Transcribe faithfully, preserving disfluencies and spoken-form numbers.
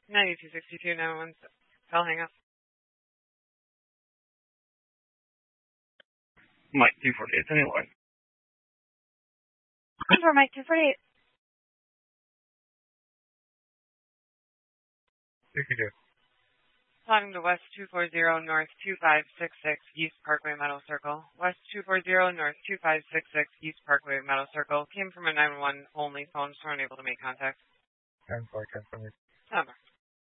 ninety-two sixty-two, nine one one. I'll hang up. Mike two forty-eight, any line. For Mike two forty-eight. sixty-two. Plotting to West two forty, North two five six six, East Parkway, Meadow Circle. West two forty, North two five six six, East Parkway, Meadow Circle. Came from a nine one one only phone, so unable to make contact. ten four, ten four. Number.